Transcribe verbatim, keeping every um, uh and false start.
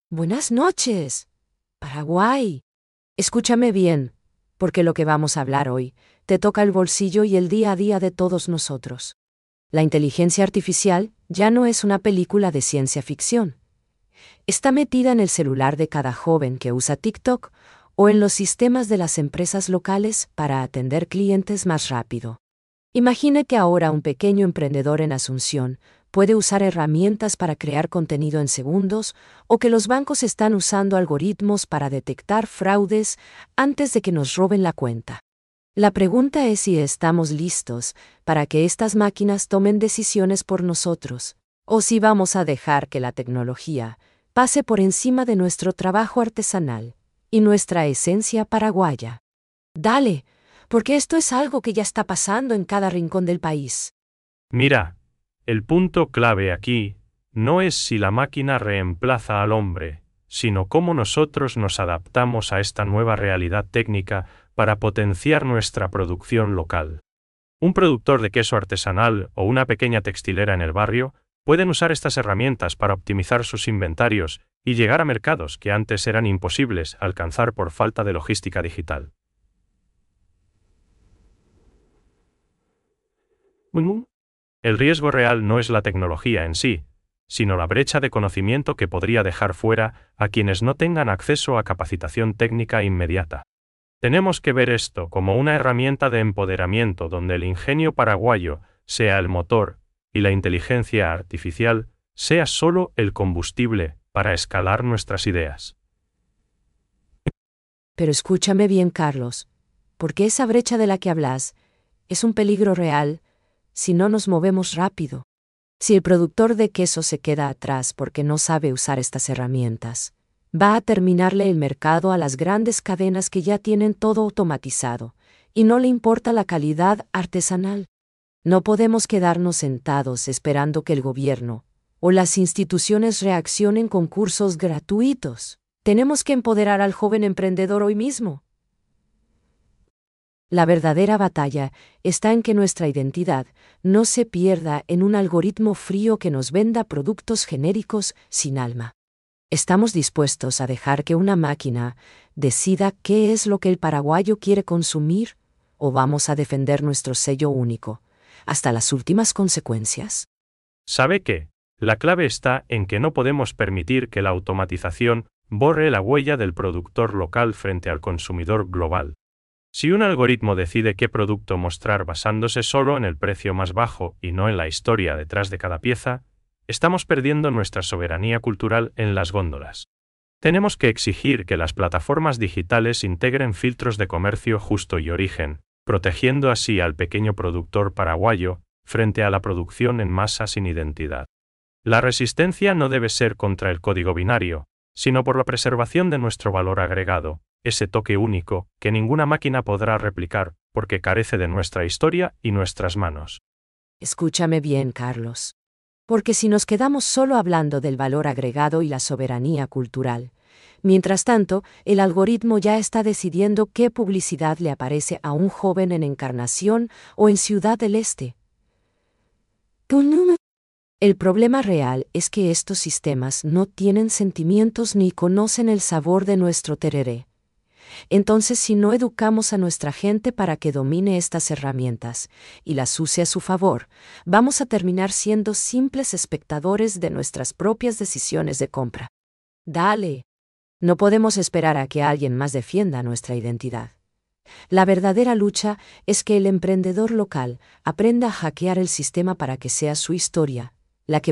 Buenas noches, Paraguay. Escúchame bien, porque lo que vamos a hablar hoy te toca el bolsillo y el día a día de todos nosotros. La inteligencia artificial ya no es una película de ciencia ficción. Está metida en el celular de cada joven que usa TikTok o en los sistemas de las empresas locales para atender clientes más rápido. Imagine que ahora un pequeño emprendedor en Asunción puede usar herramientas para crear contenido en segundos, o que los bancos están usando algoritmos para detectar fraudes antes de que nos roben la cuenta. La pregunta es si estamos listos para que estas máquinas tomen decisiones por nosotros, o si vamos a dejar que la tecnología pase por encima de nuestro trabajo artesanal y nuestra esencia paraguaya. Dale, porque esto es algo que ya está pasando en cada rincón del país. Mira, el punto clave aquí no es si la máquina reemplaza al hombre, sino cómo nosotros nos adaptamos a esta nueva realidad técnica para potenciar nuestra producción local. Un productor de queso artesanal o una pequeña textilera en el barrio pueden usar estas herramientas para optimizar sus inventarios y llegar a mercados que antes eran imposibles alcanzar por falta de logística digital. El riesgo real no es la tecnología en sí, sino la brecha de conocimiento que podría dejar fuera a quienes no tengan acceso a capacitación técnica inmediata. Tenemos que ver esto como una herramienta de empoderamiento donde el ingenio paraguayo sea el motor y la inteligencia artificial sea solo el combustible para escalar nuestras ideas. Pero escúchame bien, Carlos, porque esa brecha de la que hablas es un peligro real si no nos movemos rápido. Si el productor de queso se queda atrás porque no sabe usar estas herramientas, va a terminarle el mercado a las grandes cadenas que ya tienen todo automatizado y no le importa la calidad artesanal. No podemos quedarnos sentados esperando que el gobierno o las instituciones reaccionen con cursos gratuitos. Tenemos que empoderar al joven emprendedor hoy mismo. La verdadera batalla está en que nuestra identidad no se pierda en un algoritmo frío que nos venda productos genéricos sin alma. ¿Estamos dispuestos a dejar que una máquina decida qué es lo que el paraguayo quiere consumir, o vamos a defender nuestro sello único hasta las últimas consecuencias? ¿Sabe qué? La clave está en que no podemos permitir que la automatización borre la huella del productor local frente al consumidor global. Si un algoritmo decide qué producto mostrar basándose solo en el precio más bajo y no en la historia detrás de cada pieza, estamos perdiendo nuestra soberanía cultural en las góndolas. Tenemos que exigir que las plataformas digitales integren filtros de comercio justo y origen, protegiendo así al pequeño productor paraguayo frente a la producción en masa sin identidad. La resistencia no debe ser contra el código binario, sino por la preservación de nuestro valor agregado, ese toque único que ninguna máquina podrá replicar porque carece de nuestra historia y nuestras manos. Escúchame bien, Carlos. Porque si nos quedamos solo hablando del valor agregado y la soberanía cultural, mientras tanto, el algoritmo ya está decidiendo qué publicidad le aparece a un joven en Encarnación o en Ciudad del Este. El problema real es que estos sistemas no tienen sentimientos ni conocen el sabor de nuestro tereré. Entonces, si no educamos a nuestra gente para que domine estas herramientas y las use a su favor, vamos a terminar siendo simples espectadores de nuestras propias decisiones de compra. Dale. No podemos esperar a que alguien más defienda nuestra identidad. La verdadera lucha es que el emprendedor local aprenda a hackear el sistema para que sea su historia